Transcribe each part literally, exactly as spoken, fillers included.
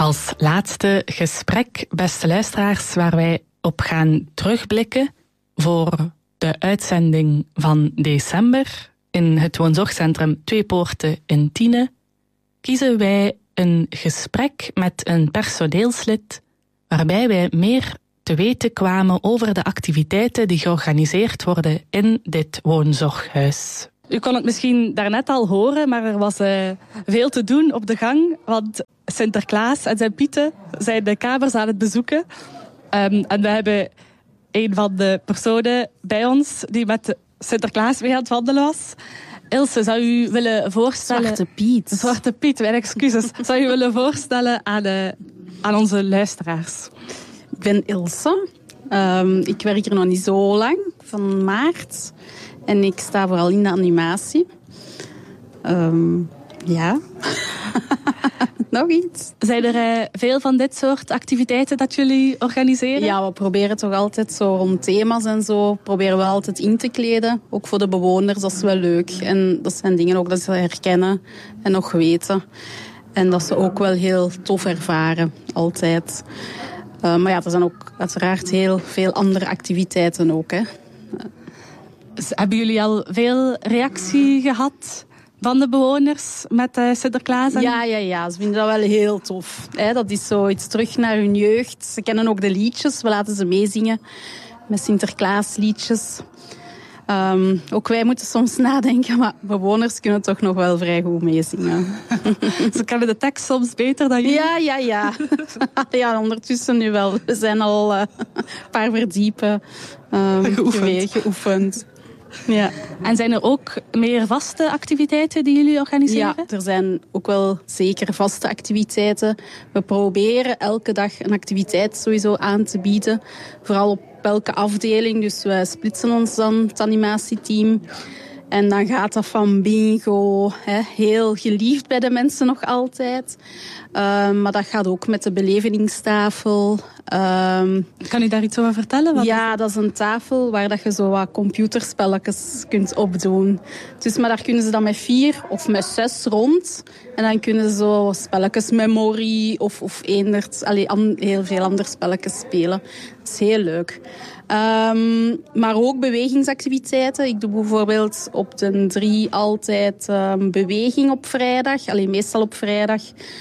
Als laatste gesprek, beste luisteraars, waar wij op gaan terugblikken voor de uitzending van december in het woonzorgcentrum Twee Poorten in Tiene, kiezen wij een gesprek met een personeelslid waarbij wij meer te weten kwamen over de activiteiten die georganiseerd worden in dit woonzorghuis. U kon het misschien daarnet al horen, maar er was uh, veel te doen op de gang, want Sinterklaas en zijn pieten zijn de kamers aan het bezoeken. Um, en we hebben een van de personen bij ons die met Sinterklaas mee aan het wandelen was. Ilse, zou u willen voorstellen... Zwarte Piet. Zwarte Piet, mijn excuses. Zou u willen voorstellen aan, uh, aan onze luisteraars? Ik ben Ilse. Um, ik werk hier nog niet zo lang, van maart. En ik sta vooral in de animatie. Um, ja. Nog iets? Zijn er uh, veel van dit soort activiteiten dat jullie organiseren? Ja, we proberen toch altijd zo rond thema's en zo. Proberen we altijd in te kleden. Ook voor de bewoners, dat is wel leuk. En dat zijn dingen ook dat ze herkennen en nog weten. En dat ze ook wel heel tof ervaren, altijd. Uh, maar ja, er zijn ook uiteraard heel veel andere activiteiten ook, hè. Dus hebben jullie al veel reactie gehad van de bewoners met uh, Sinterklaas? En... Ja, ja, ja, ze vinden dat wel heel tof. Hè? Dat is zoiets terug naar hun jeugd. Ze kennen ook de liedjes, we laten ze meezingen met Sinterklaasliedjes. Um, ook wij moeten soms nadenken, maar bewoners kunnen toch nog wel vrij goed meezingen. Ze kennen de tekst soms beter dan jullie? Ja, ja, ja. Ja, ondertussen nu wel. We zijn al uh, een paar verdiepen um, geoefend. geoefend. Ja. En zijn er ook meer vaste activiteiten die jullie organiseren? Ja, er zijn ook wel zeker vaste activiteiten. We proberen elke dag een activiteit sowieso aan te bieden. Vooral op elke afdeling. Dus we splitsen ons dan, het animatieteam. En dan gaat dat van bingo, hè, heel geliefd bij de mensen nog altijd. Uh, maar dat gaat ook met de beleveningstafel. Um, kan u daar iets over vertellen? Wat ja, dat is een tafel waar dat je zo wat computerspelletjes kunt opdoen. Dus, maar daar kunnen ze dan met vier of met zes rond. En dan kunnen ze zo spelletjes memory of, of eendert, allee, an, heel veel andere spelletjes spelen. Dat is heel leuk. Um, maar ook bewegingsactiviteiten. Ik doe bijvoorbeeld op de drie altijd um, beweging op vrijdag. Allee, meestal op vrijdag.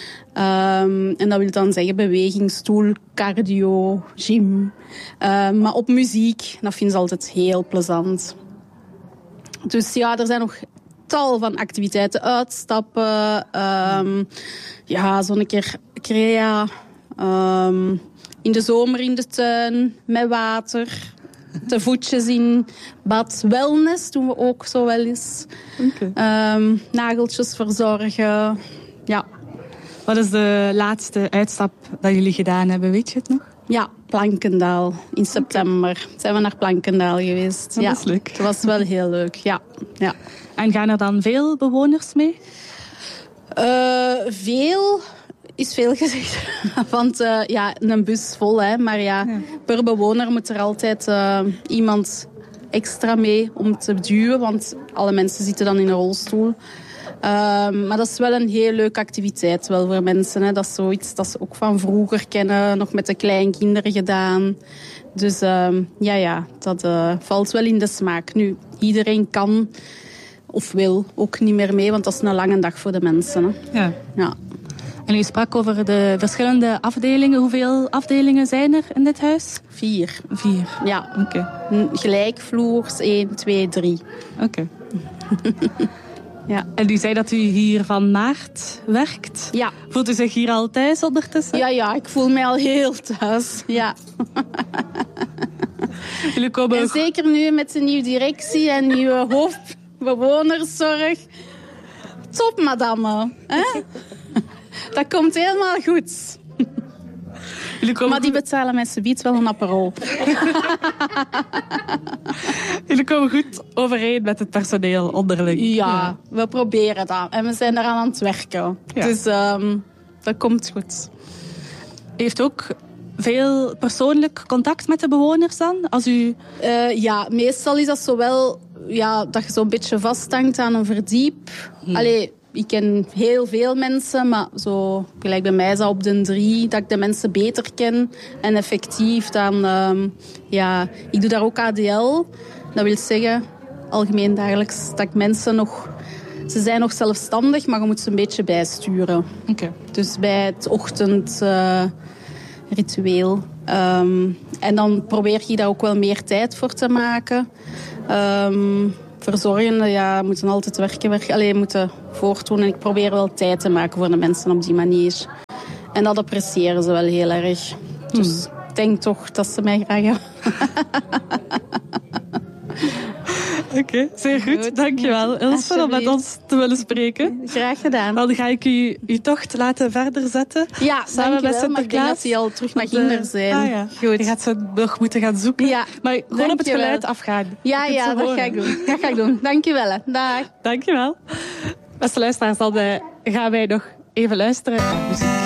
Um, en dat wil dan zeggen beweging, stoel, cardio, gym. Um, maar op muziek, dat vinden ze altijd heel plezant. Dus ja, er zijn nog tal van activiteiten. Uitstappen, um, ja, zo'n keer crea, um, in de zomer in de tuin, met water, de voetjes in bad. Wellness doen we ook zo wel eens. Okay. Um, nageltjes verzorgen, ja. Wat is de laatste uitstap dat jullie gedaan hebben, weet je het nog? Ja, Plankendaal. In september okay. zijn we naar Plankendaal geweest. Dat ja, is leuk. Dat was wel heel leuk, ja. ja. En gaan er dan veel bewoners mee? Uh, veel is veel gezegd. Want uh, ja, een bus vol, hè. Maar ja, ja. per bewoner moet er altijd uh, iemand extra mee om te duwen. Want alle mensen zitten dan in een rolstoel. Uh, maar dat is wel een heel leuke activiteit wel voor mensen. Hè. Dat is zoiets dat ze ook van vroeger kennen, nog met de kleinkinderen gedaan. Dus uh, ja, ja, dat uh, valt wel in de smaak. Nu, iedereen kan of wil ook niet meer mee, want dat is een lange dag voor de mensen. Hè. Ja. ja. En u sprak over de verschillende afdelingen. Hoeveel afdelingen zijn er in dit huis? Vier. Vier? Ja. Oké. Okay. Gelijkvloers, één, twee, drie. Oké. Okay. Ja. En u zei dat u hier van maart werkt. Ja. Voelt u zich hier al thuis ondertussen? Ja, ja, ik voel mij al heel thuis. Ja. Jullie komen en ook... zeker nu met de nieuwe directie en nieuwe hoofdbewonerszorg. Top, madame. Hè? Dat komt helemaal goed. Maar die betalen met z'n biet wel een aperol. Jullie komen goed overeen met het personeel onderling. Ja, ja, we proberen dat. En we zijn eraan aan het werken. Ja. Dus um, dat komt goed. U heeft ook veel persoonlijk contact met de bewoners dan? Als u... Uh, ja, meestal is dat zowel ja, dat je zo'n beetje vasthangt aan een verdiep. Hmm. Allee, ik ken heel veel mensen, maar zo, gelijk bij mij is dat op de drie, dat ik de mensen beter ken. En effectief dan, um, ja, ik doe daar ook A D L. Dat wil zeggen, algemeen dagelijks, dat ik mensen nog... Ze zijn nog zelfstandig, maar je moet ze een beetje bijsturen. Okay. Dus bij het ochtendritueel. Uh, um, en dan probeer je daar ook wel meer tijd voor te maken. Um, verzorgenden, ja, moeten altijd werken, werken. Alleen moeten voortdoen. En ik probeer wel tijd te maken voor de mensen op die manier. En dat appreciëren ze wel heel erg. Dus hmm. ik denk toch dat ze mij graag hebben. Oké, okay, zeer goed. goed. Dankjewel, Ilse, om met ons te willen spreken. Graag gedaan. Dan ga ik u uw tocht laten verder zetten. Ja, samen met Sinterklaas. Maar ik denk dat die al terug naar Ginder zijn. Ah, ja. Goed. Je gaat ze nog moeten gaan zoeken. Ja, maar gewoon op het geluid afgaan. Ja, ja, dat ga ik doen. Dat ga ik doen. Dankjewel. Dag. Dankjewel. Beste luisteraars, dan uh, gaan wij nog even luisteren naar muziek.